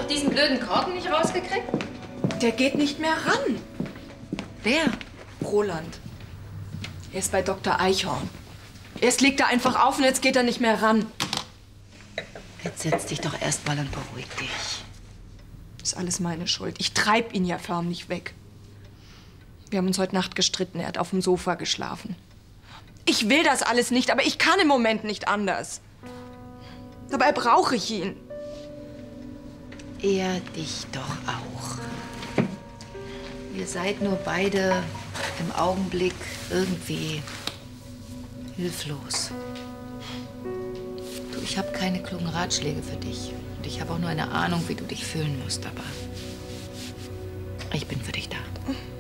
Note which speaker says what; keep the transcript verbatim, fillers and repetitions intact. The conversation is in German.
Speaker 1: noch diesen blöden Korken nicht rausgekriegt?
Speaker 2: Der geht nicht mehr ran.
Speaker 1: Wer?
Speaker 2: Roland. Er ist bei Doktor Eichhorn. Erst legt er einfach auf und jetzt geht er nicht mehr ran.
Speaker 1: Jetzt setz dich doch erst mal und beruhig dich.
Speaker 2: Ist alles meine Schuld. Ich treib ihn ja förmlich weg. Wir haben uns heute Nacht gestritten. Er hat auf dem Sofa geschlafen. Ich will das alles nicht, aber ich kann im Moment nicht anders. Dabei brauche ich ihn.
Speaker 1: Er dich doch auch. Ihr seid nur beide im Augenblick irgendwie hilflos. Du, ich habe keine klugen Ratschläge für dich. Und ich habe auch nur eine Ahnung, wie du dich fühlen musst, aber ich bin für dich da.